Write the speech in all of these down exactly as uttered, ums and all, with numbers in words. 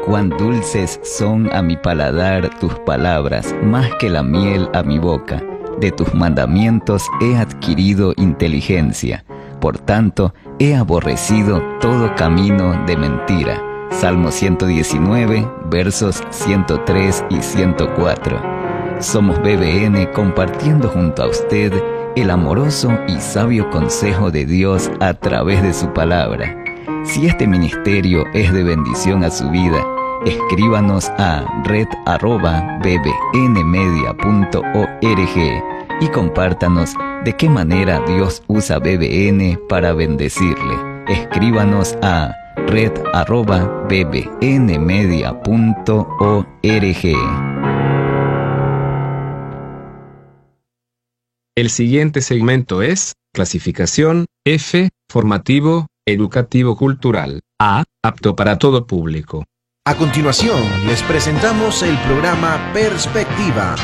Cuán dulces son a mi paladar tus palabras, más que la miel a mi boca. De tus mandamientos he adquirido inteligencia. Por tanto, he aborrecido todo camino de mentira. Salmo ciento diecinueve, versos ciento tres y ciento cuatro. Somos B B N compartiendo junto a usted el amoroso y sabio consejo de Dios a través de su palabra. Si este ministerio es de bendición a su vida, escríbanos a red arroba b b n media punto org y compártanos de qué manera Dios usa B B N para bendecirle. Escríbanos a red arroba b b n media punto org. El siguiente segmento es clasificación F, formativo, educativo cultural. A, apto para todo público. A continuación, les presentamos el programa Perspectiva.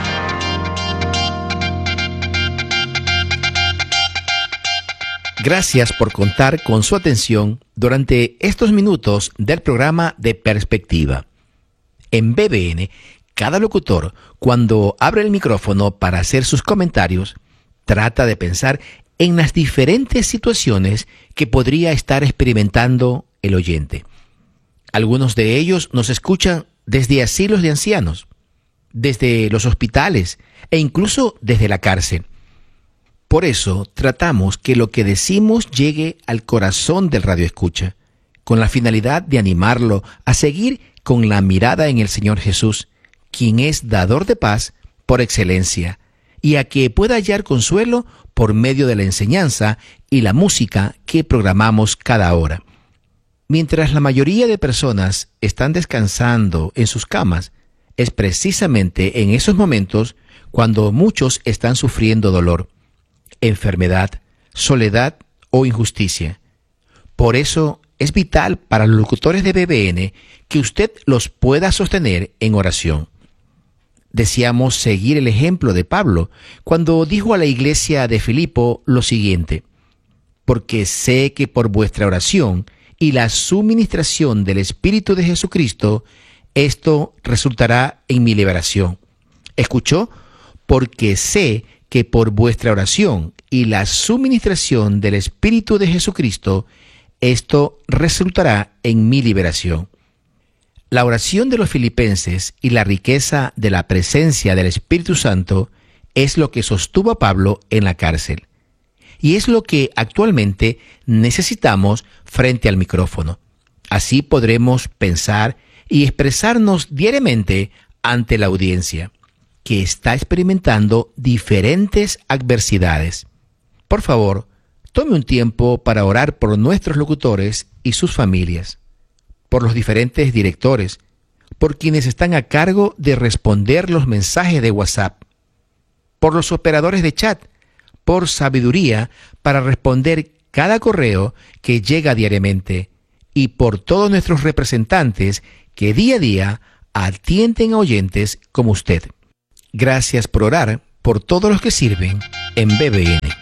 Gracias por contar con su atención durante estos minutos del programa de Perspectiva. En B B N, cada locutor, cuando abre el micrófono para hacer sus comentarios, trata de pensar en las diferentes situaciones que podría estar experimentando el oyente. Algunos de ellos nos escuchan desde asilos de ancianos, desde los hospitales e incluso desde la cárcel. Por eso tratamos que lo que decimos llegue al corazón del radioescucha, con la finalidad de animarlo a seguir con la mirada en el Señor Jesús, quien es dador de paz por excelencia, y a que pueda hallar consuelo por medio de la enseñanza y la música que programamos cada hora. Mientras la mayoría de personas están descansando en sus camas, es precisamente en esos momentos cuando muchos están sufriendo dolor, enfermedad, soledad o injusticia. Por eso es vital para los locutores de B B N que usted los pueda sostener en oración. Deseamos seguir el ejemplo de Pablo cuando dijo a la iglesia de Filipo lo siguiente: porque sé que por vuestra oración y la suministración del Espíritu de Jesucristo, esto resultará en mi liberación. ¿Escuchó? Porque sé que por vuestra oración y la suministración del Espíritu de Jesucristo, esto resultará en mi liberación. La oración de los filipenses y la riqueza de la presencia del Espíritu Santo es lo que sostuvo a Pablo en la cárcel. Y es lo que actualmente necesitamos frente al micrófono. Así podremos pensar y expresarnos diariamente ante la audiencia, que está experimentando diferentes adversidades. Por favor, tome un tiempo para orar por nuestros locutores y sus familias, por los diferentes directores, por quienes están a cargo de responder los mensajes de WhatsApp, por los operadores de chat, por sabiduría para responder cada correo que llega diariamente, y por todos nuestros representantes que día a día atienden a oyentes como usted. Gracias por orar por todos los que sirven en B B N.